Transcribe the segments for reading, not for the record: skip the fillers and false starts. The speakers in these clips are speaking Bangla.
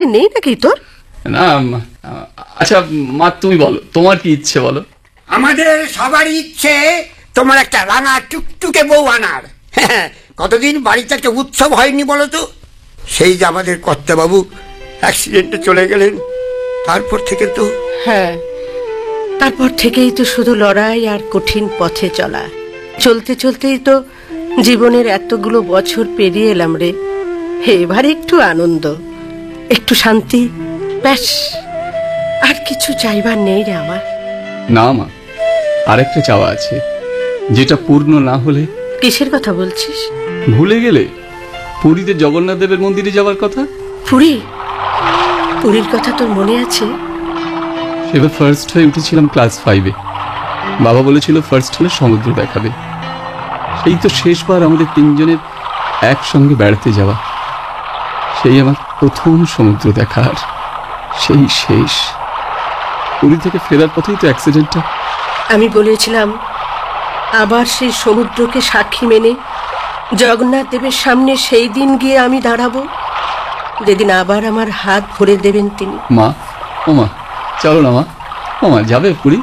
নেই নাকি তোর? না আচ্ছা মা, তুমি বলো তোমার কি ইচ্ছে বলো। আমাদের সবারই ইচ্ছে তোমার একটা রাঙা টুকটুকে বউ আনার। কতদিন বাড়িতে একটা উৎসব হয়নি বলো তো? সেই যে আমাদের কর্তাবাবু অ্যাক্সিডেন্টে চলে গেলেন, তারপর থেকে তো। হ্যাঁ, তারপর থেকেই তো শুধু লড়াই আর কঠিন পথে চলা। চলতে চলতেই তো জীবনের এতগুলো বছর পেরিয়ে এলাম রে। এবার একটু আনন্দ, একটু শান্তি, ব্যাস, আর কিছু চাইবার নেই রে আমার। না মা, আরেকটা চাওয়া আছে, যেটা পূর্ণ না হলে। কিসের কথা বলছিস? ভুলে গেলে পুরীতে জগন্নাথ দেবের মন্দিরে যাওয়ার কথা। পুরী? পুরীর কথা তোর মনে আছে? সেবার ফার্স্ট হয়ে উঠেছিলাম ক্লাস 5-এ। বাবা বলেছিল ফার্স্ট হলে সমুদ্র দেখাবে। সেই তো শেষবার আমাদের তিনজনের একসঙ্গে বেড়াতে যাওয়া। সেই আমার প্রথম সমুদ্র দেখার, সেই শেষ। পুরী থেকে ফেরার পথেই তো অ্যাক্সিডেন্টটা। আমি বলেছিলাম আবার সেই সমুদ্রকে সাক্ষী মেনে জগন্নাথ দেবের সামনে সেই দিন গিয়ে আমি দাঁড়াবো, যেদিন আবার আমার হাত ভরে দেবেন তিনি। মা, ও মা, চলো না মা। ও মা, যাবে পুরী?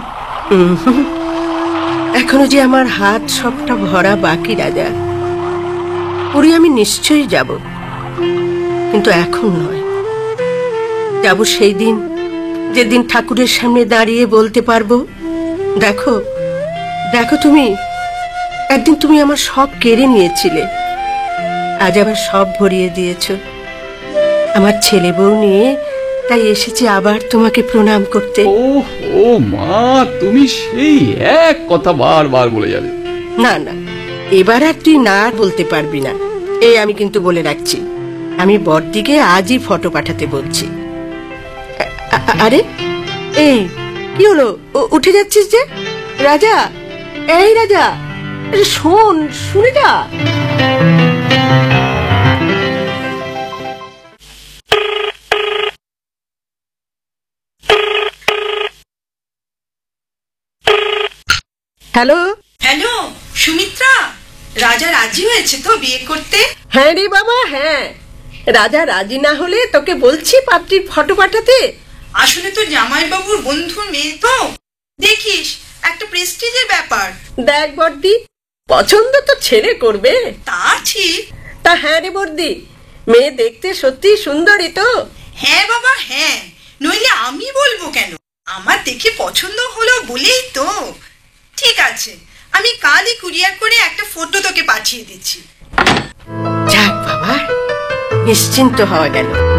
এখনো যে আমার হাত সবটা ভরা বাকি রাজা। পুরী আমি নিশ্চয়ই যাব, কিন্তু এখন নয়। যাব সেই দিন, যেদিন ঠাকুরের সামনে দাঁড়িয়ে বলতে পারবো, দেখো দেখো, তুমি একদিন তুমি আমার সব কেড়ে নিয়েছিলে, আজ আবার সব ভরিয়ে দিয়েছ। আমার ছেলে বউ নিয়ে তাই এসেছি আবার তোমাকে প্রণাম করতে। ও মা, তুমি সেই এক কথা বারবার বলে যাবে। না না, এবার আর তুই না বলতে পারবি না, এই আমি কিন্তু বলে রাখছি। আমি বড়দিকে আজই ফটো পাঠাতে বলছি। আরে এই কি হলো, উঠে যাচ্ছিস যে? রাজা, এই রাজা, শোন, শুনে যা। হ্যালো হ্যালো সুমিত্রা, রাজা রাজি হয়েছে তো বিয়ে করতে? হ্যাঁ রে বাবা, হ্যাঁ। রাজা রাজি না হলে তোকে বলছি পাত্রীর ফটো পাঠাতে। আসলে তো জামাইবাবুর বন্ধুর মেয়ে তো, দেখিস একটা প্রেস্টিজের ব্যাপার। দেখ বর্দি, পছন্দ তো ছেলে করবে। তা ঠিক। তা হ্যাঁ রে বর্দি, মেয়ে দেখতে সত্যি সুন্দরী তো? হ্যাঁ বাবা হ্যাঁ, নইলে আমি বলবো কেন? আমার দেখে পছন্দ হলো বলেই তো। ঠিক আছে, আমি কালই কুরিয়ার করে একটা ফটো তোকে পাঠিয়ে দিচ্ছি। যাক বাবা, নিশ্চিন্ত হওয়া গেল।